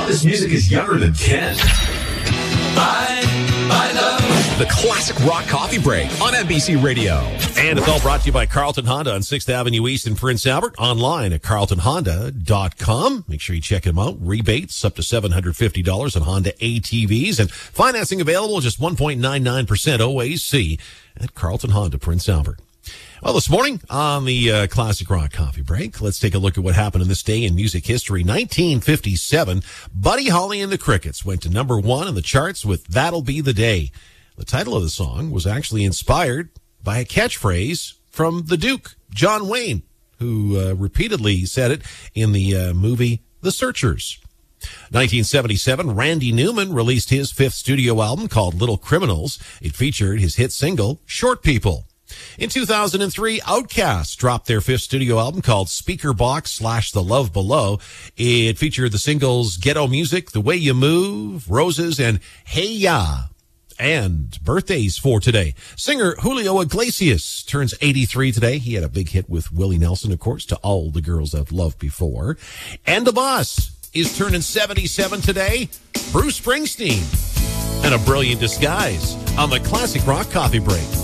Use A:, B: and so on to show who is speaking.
A: this music is younger than 10. I love
B: the Classic Rock Coffee Break on NBC Radio. And it's all brought to you by Carlton Honda on 6th Avenue East in Prince Albert. Online at carltonhonda.com. Make sure you check them out. Rebates up to $750 on Honda ATVs. And financing available just 1.99% OAC at Carlton Honda, Prince Albert. Well, this morning on the Classic Rock Coffee Break, let's take a look at what happened in this day in music history. 1957, Buddy Holly and the Crickets went to number 1 on the charts with That'll Be the Day. The title of the song was actually inspired by a catchphrase from the Duke, John Wayne, who repeatedly said it in the movie The Searchers. 1977, Randy Newman released his 5th studio album called Little Criminals. It featured his hit single, Short People. In 2003, Outkast dropped their 5th studio album called Speakerbox / The Love Below. It featured the singles Ghetto Music, The Way You Move, Roses, and Hey Ya. And birthdays for today. Singer Julio Iglesias turns 83 today. He had a big hit with Willie Nelson, of course, To All the Girls I've Loved Before. And the boss is turning 77 today. Bruce Springsteen. And A Brilliant Disguise on the Classic Rock Coffee Break.